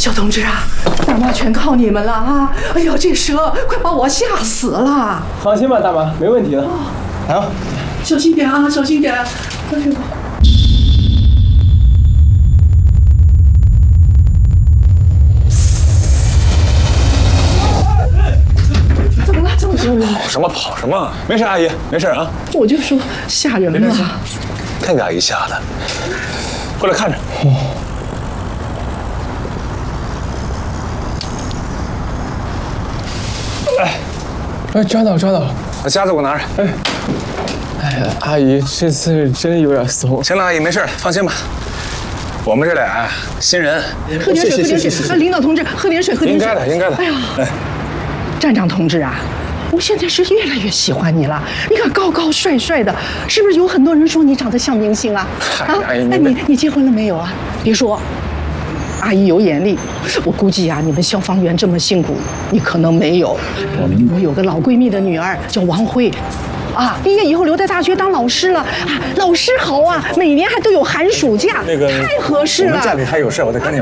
小同志啊，大妈全靠你们了啊！哎呦，这蛇快把我吓死了！ 放心吧，大妈，没问题的。来吧， 小心点啊，小心点！哎呦，怎么了？怎么了？ 跑什么跑什么？没事，阿姨，没事啊。 我就说吓人了。 看给阿姨吓的，过来看着。 哎，抓到！ 把夹子给我拿着。 哎呀，阿姨，这次真有点怂。 行了，阿姨，没事，放心吧。我们这俩新人， 喝点水，领导同志，喝点水。 应该的。 哎呀，站长同志啊，我现在是越来越喜欢你了。你看高高帅帅的，是不是有很多人说你长得像明星啊？ 阿姨， 哎，你结婚了没有啊？别说，阿姨有眼力。我估计啊，你们消防员这么辛苦，你可能没有。我有个老闺蜜的女儿叫王慧。啊，毕业以后留在大学当老师了啊！老师好啊，每年还都有寒暑假， 那个太合适了。 我们家里还有事，我得赶紧。